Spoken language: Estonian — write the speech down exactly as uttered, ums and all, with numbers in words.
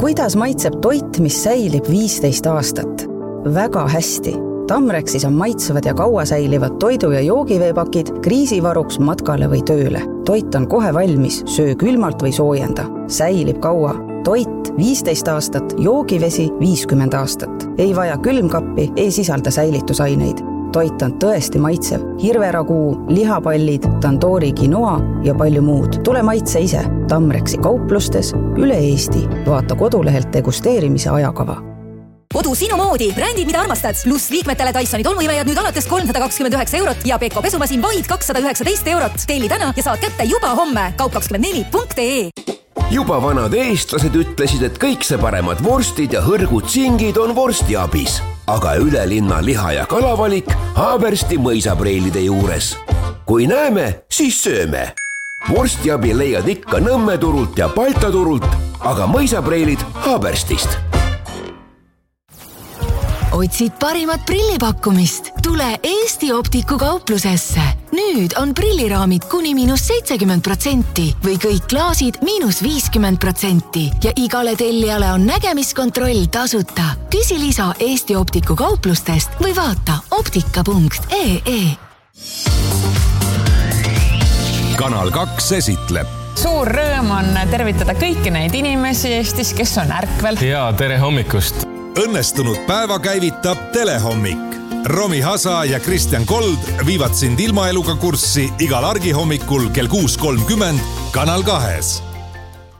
Kuidas maitseb toit, mis säilib viisteist aastat? Väga hästi. Tamrexis on maitsevad ja kaua säilivad toidu- ja joogiveepakid kriisivaruks matkale või tööle. Toit on kohe valmis, söö külmalt või soojenda. Säilib kaua. Toit viisteist aastat, joogivesi viiskümmend aastat. Ei vaja külmkappi, ei sisalda säilitusaineid. Toit on tõesti maitsev. Hirveraguu, lihapallid, tandoori quinoa ja palju muud. Tule maitse ise. Tamrexi kauplustes üle Eesti. Vaata kodulehelt degusteerimise ajakava. Kodu sinu moodi, brändid, mida armastad, pluss liikmetele Dysoni tolmuimejad nüüd alates kolmsada kakskümmend üheksa eurot ja Beko pesumasin vaid kakssada üheksateist eurot. Telli täna ja saad kätte juba homme. kaup kakskümmend neli punkt ee. Juba vanad eestlased ütlesid, et kõik see paremad vorstid ja hõrgud singid on vorstiabis. Aga üle linna liha- ja kalavalik Haabersti mõisapreilide juures. Kui näeme, siis sööme. Vorstiabi leiad ikka Nõmme turult ja Balta turult, aga mõisapreilid Haaberstist. Otsid parimat prillipakkumist? Tule Eesti Optiku kauplusesse. Nüüd on prilliraamid kuni miinus seitsekümmend protsenti või kõik klaasid miinus viiskümmend protsenti ja igale tellijale on nägemiskontroll tasuta. Küsi lisa Eesti Optiku kauplustest või vaata optika punkt ee. Kanal kaks esitleb. Suur rõõm on tervitada kõiki neid inimesi Eestis, kes on ärkvel. Ja tere hommikust! Õnnestunud päeva käivitab Telehommik. Romi Hasa ja Kristjan Kold viivad sind ilmaeluga kurssi igal argihommikul kell kuus kolmkümmend Kanal kahes.